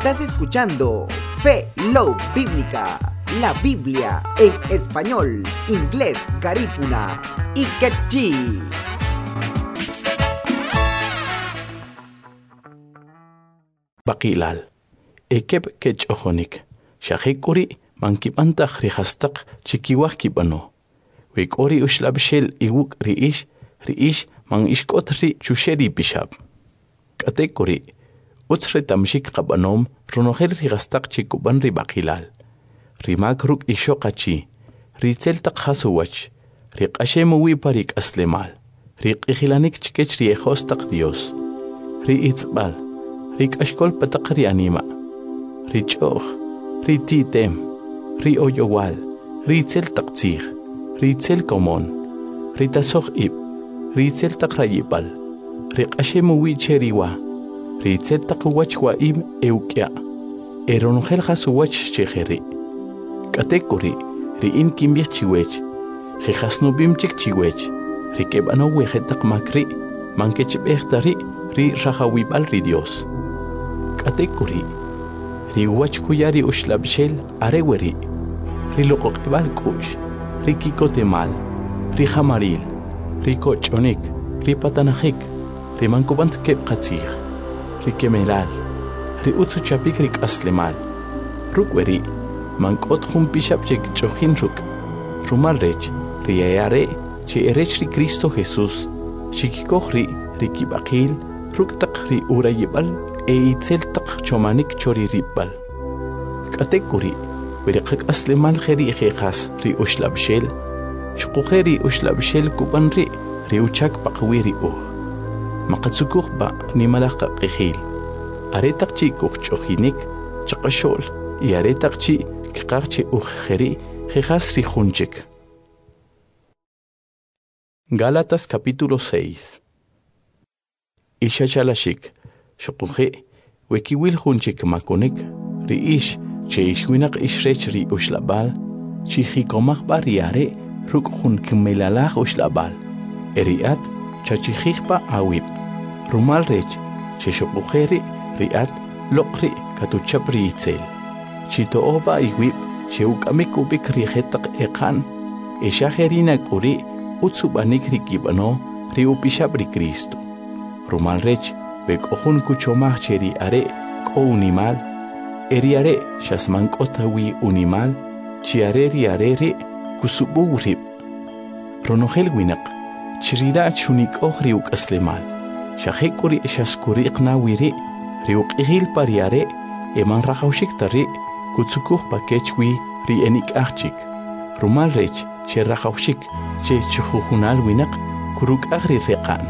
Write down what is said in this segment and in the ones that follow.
Estás escuchando Fe Love Bíblica, la Biblia en español, inglés, garífuna y quechí. Baqilal ekep kech ojonik shahekuri mankipantaq rihastaq chikiwaq kibano wekori ushlabshel iwuk riish man ishkotri chusheri bishab katekori utsre tamshik qabanom ronohel rihastaq chikuban ri baqilal rimakruk ishoqachi ritseltaq hasuwach riqashemu wi parik aslemal riqihilanik chikech riehostaq Dios riitzbal rik ashkol pataqri anima richoh rititem ri oyowal ritzel taqtzig ritzel komon ritasoh ib ritzel taqrayibal riqashemu wicheriwa ritzel taqwach wa ib eukya eronhel hasuwach chejeri katekuri ri in kimbiech chiwech jehasnubim chik chiwech rikebano wejetaq makri mankechbehtari ri rahawibal ri Dios katekuri ri wachkuyari ushlabshel areweri ri loqoqbal kush ri kikotemal ri hamaril ri kochonik ri patanajik ri mankubant kebqatzig ri kemelal ri utsuchapik ri aslemal rukweri mankot humpishapchek chojin ruk rumalrech ri ayare che erech ri Cristo Jesús shikikohri ri kibaqil ruktaq ri urayibal itzeltaq chomanik chori ribal katekuri weriqak aslemal kheri khas ri ushlabshel shqukheri ushlabshel kubanri ri uchak paqwiri maqatsukukh ba nimalaq qihil aretaq chi kukhchohinik chaqashol y aretaq chi kiqarchi kheri khas ri khunchik. Gálatas capítulo 6. Ishachalashik Shokuje, wekiwil hunchik makonik, riish, che ishwinak ishrech ri ushlabal, chihikomach bariare, ruk hun kimelalach ushlabal, eriat, chachihikpa awib, rumalrech, che shokujeri, riat, lokri, katuchapri itzel, chitooba iwib, che ukamikubik rihetak ekan, eshaherina kuri, utsubanik rikibano, riupishabri Cristo, rumalrech, Bek ohun kuchomach cheri are ko unimal eriare shasman kotawi unimal chiareri arere kusuburib ronohel winak chirira chunik ohriuk aslemal shahekuri shaskuriq nawiri riuk ihil pariare eman rahaushik tari kutsukuh pakechwi ri enik achik rumalrech che rahaushik che chuhunal winak kuruk ahri reqan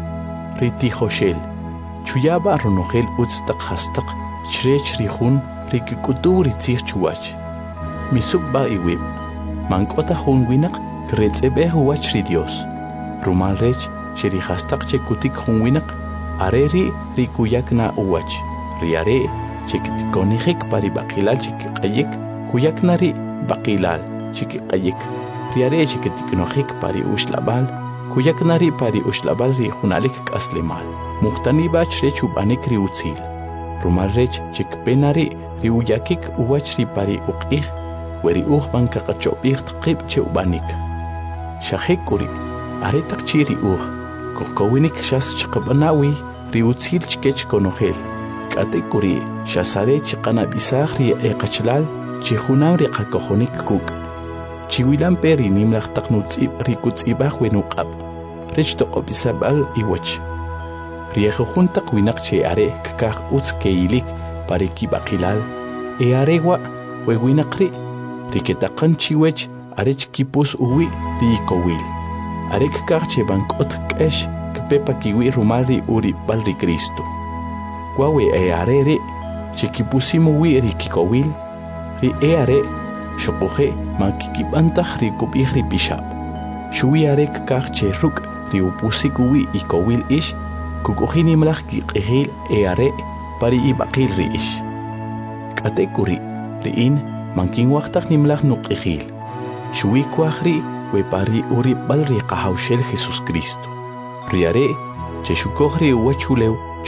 riti hoshel Chuyaba ronohel utstak hastak chrech rihun rikikuturi tzich chuwach. Misubba iwib. Mankota hun winak kretzebe huwach ri Dios. Rumalrech sheri hastak che kutik hun winak areri rikuyak na uwach. Riare chekitikonihik pari baqilal chikikayik kuyak nari baqilal chikikayik. Riare chekitiknohik pari ushlabal kuyak nari pari ushlabal ri hunalik aslemal. Muhtani bach rech ubanik ri utzil. Rumalrech chikpenari ri uyakik uwach ri pari uqih, weri uqban kakachopih tqib che ubanik. Shahekuri, aretak chi ri kuhkowinik shas chikabanawi ri utzil chikech konohel. Katekuri, shasare chikanabisah ri eqachlal, chihunam ri qakohonik kuk. Chiwilan peri nimlaq taqnutzib ri kutzibah wenuqab. Rech toqobisabal iwach. Riejo junta winak che are kakak utz keilik pareki baqilal e arewa wewinakri riketakan chiwech arech kipus uwi rikowil arek kakak che bankot kesh kpepa kiwi rumali uri balri Cristo wawe e arere che kipusimu wi rikikowil ri e are shokoje mankikibantah rikubihri bishab shui arek kakak che ruk ri upusikuwi ikowil ish kukuhini malak kiqihil eare pari ibaqil riish. Katekuri riin mankin waqtak nimlak nuqihil. Shui kuahri we pari uri balri qahawshel Jesus Cristo. Riare che shukohri uwachulew